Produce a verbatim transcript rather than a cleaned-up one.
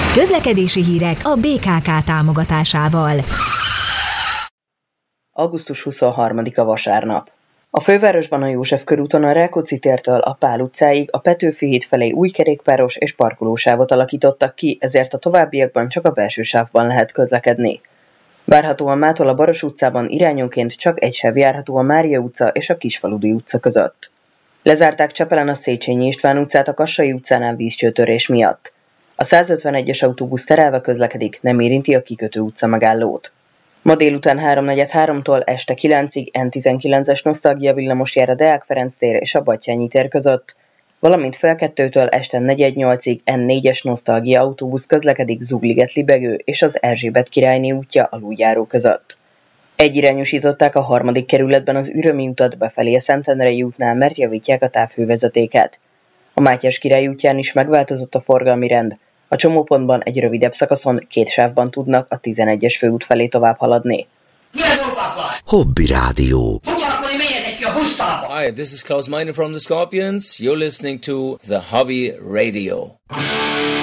Közlekedési hírek a bé ká ká támogatásával. augusztus huszonharmadika vasárnap. A fővárosban a József körúton a Rákóczi tértől a Pál utcáig a Petőfi híd felé új kerékpáros és parkolósávot alakítottak ki, ezért a továbbiakban csak a belső sávban lehet közlekedni. Várhatóan mától a Baros utcában irányonként csak egy sáv járható a Mária utca és a Kisfaludy utca között. Lezárták Csepelen a Széchenyi István utcát a Kassai utcánál vízcsőtörés miatt. A százötvenegyes autóbusz terelve közlekedik, nem érinti a Kikötő utca megállót. Ma délután háromnegyed háromtól este kilencig en tizenkilences nosztalgia villamos jár a Deák Ferenc tér és a Batthyány tér között, valamint fél kettőtől este negyed nyolcig en négyes nosztalgia autóbusz közlekedik Zugliget-Libegő és az Erzsébet királyné útja aluljáró között. Egyirányosították a harmadik kerületben az Ürömi utat befelé a Szentendrei útnál, mert javítják a távhővezetéket. A Mátyás király útján is megváltozott a forgalmi rend. A csomópontban egy rövidebb szakaszon két sávban tudnak a tizenegyes főút felé tovább haladni. Hobby Rádió. Hi, this is Klaus Meine from the Scorpions. You're listening to the Hobby Radio.